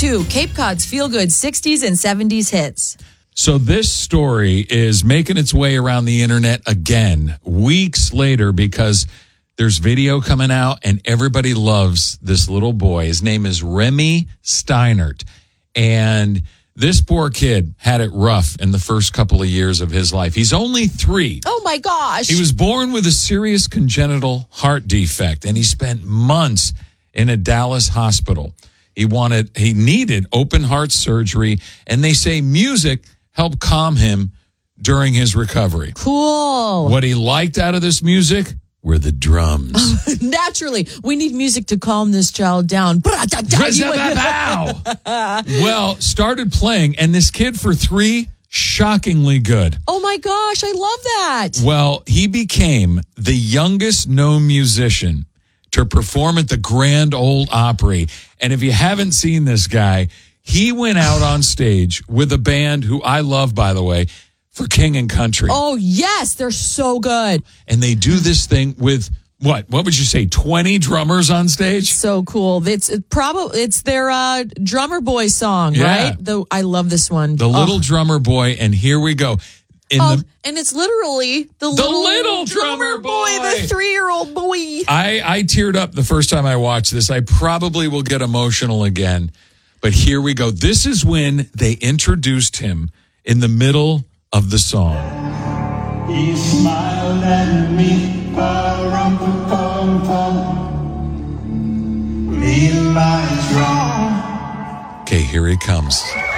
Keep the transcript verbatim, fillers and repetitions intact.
two, Cape Cod's feel-good sixties and seventies hits. So this story is making its way around the internet again, weeks later, because there's video coming out and everybody loves this little boy. His name is Remy Steinert. And this poor kid had it rough in the first couple of years of his life. He's only three. Oh, my gosh. He was born with a serious congenital heart defect, and he spent months in a Dallas hospital. He wanted, he needed open heart surgery, and they say music helped calm him during his recovery. Cool. What he liked out of this music were the drums. Naturally, we need music to calm this child down. Well, started playing, and this kid for three, shockingly good. Oh my gosh, I love that. Well, he became the youngest known musician to perform at the Grand Ole Opry. And if you haven't seen this guy, he went out on stage with a band who I love, by the way, for King and Country. Oh, yes, they're so good. And they do this thing with, what? What would you say, twenty drummers on stage? So cool. It's it probably it's their uh, Drummer Boy song, Yeah. right? The, I love this one. The Little Oh. Drummer Boy, and here we go. In Oh, the, and it's literally the, The little, little drummer boy. the three-year-old boy. I, I teared up the first time I watched this. I probably will get emotional again. But here we go. This is when they introduced him in the middle of the song. He smiled at me, pa-rum-pa-pum-pum. Me and my drum. Okay, here he comes.